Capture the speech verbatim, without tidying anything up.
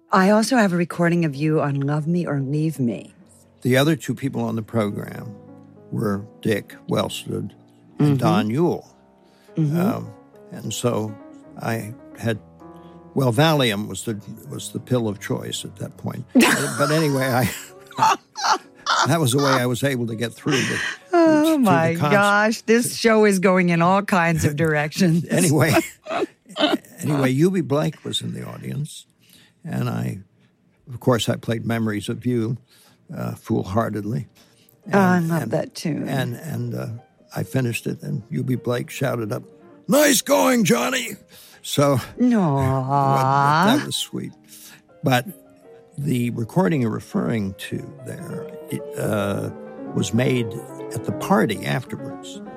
I also have a recording of you on Love Me or Leave Me. The other two people on the program were Dick Wellsted and Mm-hmm. Don Yule. Mm-hmm. Um, and so I had, well, Valium was the was the pill of choice at that point. But anyway, I that was the way I was able to get through the Oh, through my the cons- gosh. This show is going in all kinds of directions. Anyway, anyway, Eubie Blake was in the audience, and I, of course, I played Memories of You, uh, foolhardily. And, Oh, I love and, that tune. And and uh, I finished it, and Eubie Blake shouted up, "Nice going, Johnny!" So No. that was sweet. But the recording you're referring to there it, uh, was made at the party afterwards.